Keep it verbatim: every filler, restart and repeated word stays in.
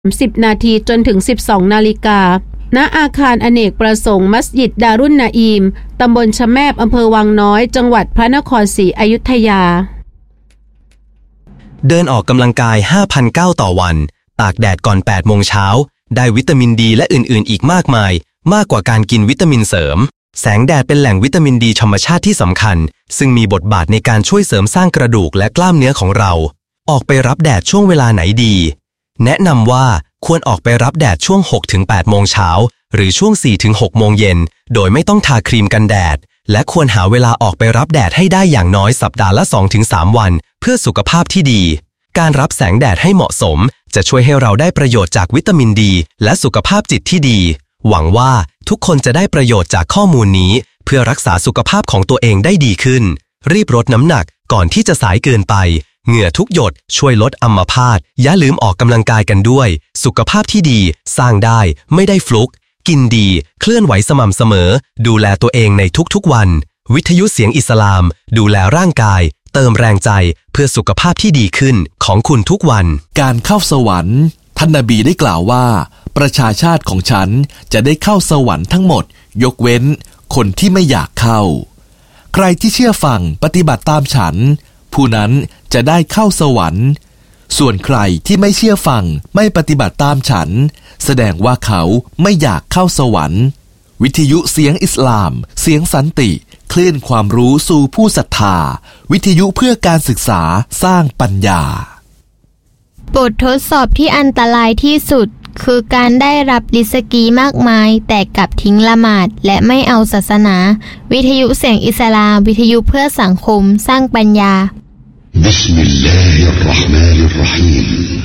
สิบนาทีจนถึงสิบสองนาฬิกาณอาคารอเนกประสงค์มัสยิดดารุนนาอีมตำบลชะแมบอำเภอวังน้อยจังหวัดพระนครศรีอยุธยาเดินออกกำลังกาย ห้าพันเก้าร้อย ต่อวันตากแดดก่อน แปดโมงเช้าได้วิตามินดีและอื่นๆอีกมากมายมากกว่าการกินวิตามินเสริมแสงแดดเป็นแหล่งวิตามินดีธรรมชาติที่สำคัญซึ่งมีบทบาทในการช่วยเสริมสร้างกระดูกและกล้ามเนื้อของเราออกไปรับแดดช่วงเวลาไหนดีแนะนำว่าควรออกไปรับแดดช่วง หกถึงแปดโมงเช้าหรือช่วง สี่ถึงหกโมงเย็นโดยไม่ต้องทาครีมกันแดดและควรหาเวลาออกไปรับแดดให้ได้อย่างน้อยสัปดาห์ละ สองถึงสาม วันเพื่อสุขภาพที่ดีการรับแสงแดดให้เหมาะสมจะช่วยให้เราได้ประโยชน์จากวิตามินดีและสุขภาพจิตที่ดีหวังว่าทุกคนจะได้ประโยชน์จากข้อมูลนี้เพื่อรักษาสุขภาพของตัวเองได้ดีขึ้นรีบลดน้ำหนักก่อนที่จะสายเกินไปเหงื่อทุกหยดช่วยลดอัมพาตอย่าลืมออกกำลังกายกันด้วยสุขภาพที่ดีสร้างได้ไม่ได้ฟลุกกินดีเคลื่อนไหวสม่ำเสมอดูแลตัวเองในทุกๆวันวิทยุเสียงอิสลามดูแลร่างกายเติมแรงใจเพื่อสุขภาพที่ดีขึ้นของคุณทุกวันการเข้าสวรรค์ท่านนบีได้กล่าวว่าประชาชาติของฉันจะได้เข้าสวรรค์ทั้งหมดยกเว้นคนที่ไม่อยากเข้าใครที่เชื่อฟังปฏิบัติตามฉันผู้นั้นจะได้เข้าสวรรค์ส่วนใครที่ไม่เชื่อฟังไม่ปฏิบัติตามฉันแสดงว่าเขาไม่อยากเข้าสวรรค์วิทยุเสียงอิสลามเสียงสันติคลื่นความรู้สู่ผู้ศรัทธาวิทยุเพื่อการศึกษาสร้างปัญญาบททดสอบที่อันตรายที่สุดคือการได้รับริสกีมากมายแต่กลับทิ้งละหมาดและไม่เอาศาสนาวิทยุเสียงอิสลามวิทยุเพื่อสังคมสร้างปัญญาบิสมิลลาฮิรเราะห์มานิรเราะฮีม